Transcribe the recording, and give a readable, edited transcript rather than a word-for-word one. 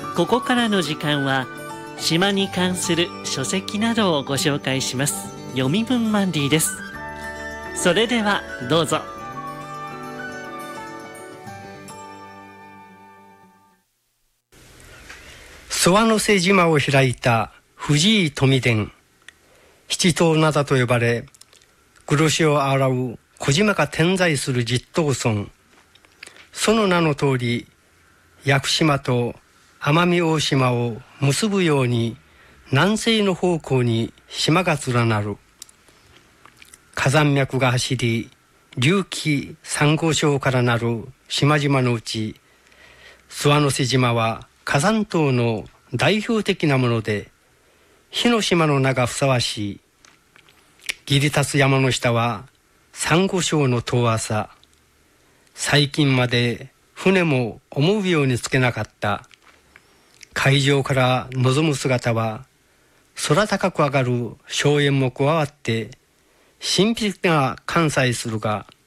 ここからの時間は島に関する書籍などをご紹介します。読み文マンディです。それではどうぞ。 諏訪之瀬島を開いた藤井富伝、七島灘と呼ばれ、黒潮を洗う小島が点在する実島村。その名の通り、屋久島と奄美大島を結ぶように南西の方向に島が連なる。火山脈が走り、隆起珊瑚礁からなる島々のうち、諏訪之瀬島は火山島の代表的なもので、火の島の名がふさわしい。切り立つ山の下は珊瑚礁の遠浅。最近まで船も思うようにつけなかった。海上から望む姿は、空高く上がる荘園も加わって神秘的な関西するが、